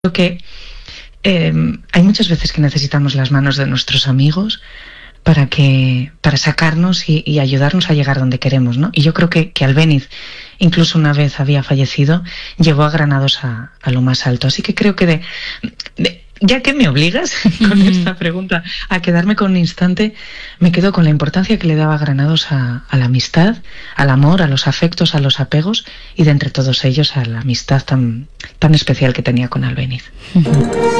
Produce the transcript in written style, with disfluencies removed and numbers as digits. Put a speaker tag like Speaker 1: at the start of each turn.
Speaker 1: Creo que hay muchas veces que necesitamos las manos de nuestros amigos para sacarnos y ayudarnos a llegar donde queremos, ¿no? Y yo creo que Albéniz, incluso una vez había fallecido, llevó a Granados a lo más alto. Así que creo que ya que me obligas con esta pregunta a quedarme con un instante, me quedo con la importancia que le daba Granados a la amistad, al amor, a los afectos, a los apegos y de entre todos ellos a la amistad tan especial que tenía con Albéniz.